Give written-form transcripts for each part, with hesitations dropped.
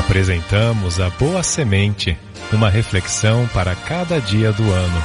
Apresentamos a Boa Semente, uma reflexão para cada dia do ano.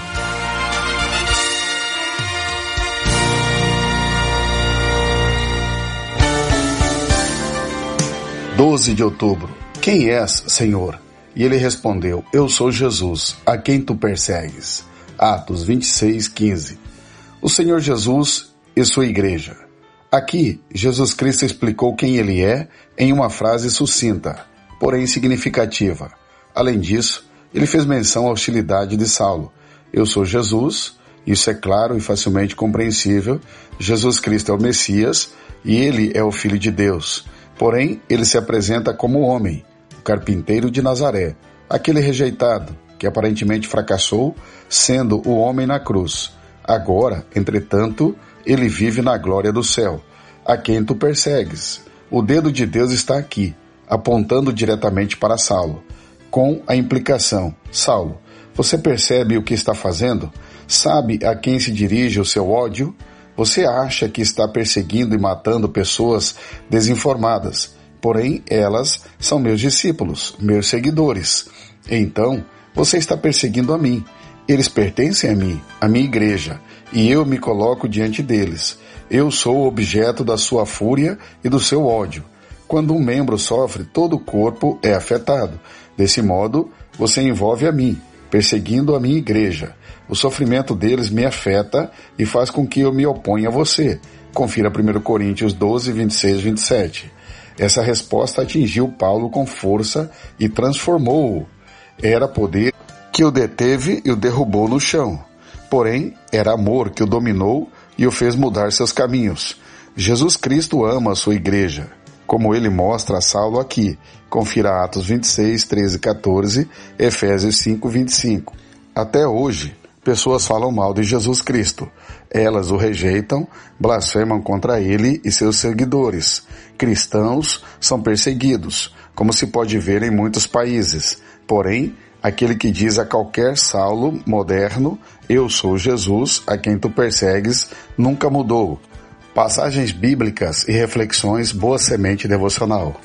De outubro. Quem és, Senhor? E ele respondeu: Eu sou Jesus, a quem tu persegues. Atos 26:15. O Senhor Jesus e sua igreja. Aqui, Jesus Cristo explicou quem ele é em uma frase sucinta, porém significativa. Além disso, ele fez menção à hostilidade de Saulo. Eu sou Jesus, isso é claro e facilmente compreensível. Jesus Cristo é o Messias e ele é o Filho de Deus. Porém, ele se apresenta como homem, o carpinteiro de Nazaré, aquele rejeitado, que aparentemente fracassou, sendo o homem na cruz. Agora, entretanto, ele vive na glória do céu, a quem tu persegues. O dedo de Deus está aqui, apontando diretamente para Saulo, com a implicação: Saulo, você percebe o que está fazendo? Sabe a quem se dirige o seu ódio? Você acha que está perseguindo e matando pessoas desinformadas, porém elas são meus discípulos, meus seguidores. Então, você está perseguindo a mim. Eles pertencem a mim, a minha igreja, e eu me coloco diante deles. Eu sou o objeto da sua fúria e do seu ódio. Quando um membro sofre, todo o corpo é afetado. Desse modo, você envolve a mim, perseguindo a minha igreja. O sofrimento deles me afeta e faz com que eu me oponha a você. Confira 1 Coríntios 12, 26, 27. Essa resposta atingiu Paulo com força e transformou-o. Era poder que o deteve e o derrubou no chão. Porém, era amor que o dominou e o fez mudar seus caminhos. Jesus Cristo ama a sua igreja, como ele mostra a Saulo aqui. Confira Atos 26, 13, 14, Efésios 5, 25. Até hoje, pessoas falam mal de Jesus Cristo. Elas o rejeitam, blasfemam contra ele e seus seguidores. Cristãos são perseguidos, como se pode ver em muitos países. Porém, aquele que diz a qualquer Saulo moderno: Eu sou Jesus, a quem tu persegues, nunca mudou. Passagens bíblicas e reflexões Boa Semente Devocional.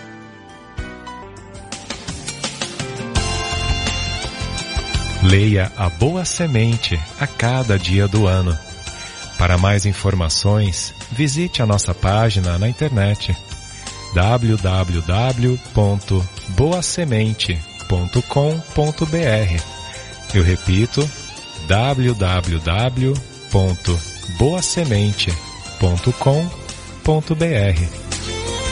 Leia a Boa Semente a cada dia do ano. Para mais informações, visite a nossa página na internet www.boasemente.com.br. Eu repito, www.boasemente.com.br.